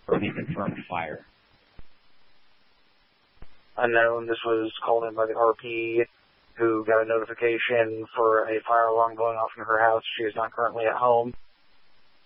for the confirmed fire. Unknown, this was called in by the RP, who got a notification for a fire alarm going off in her house. She is not currently at home.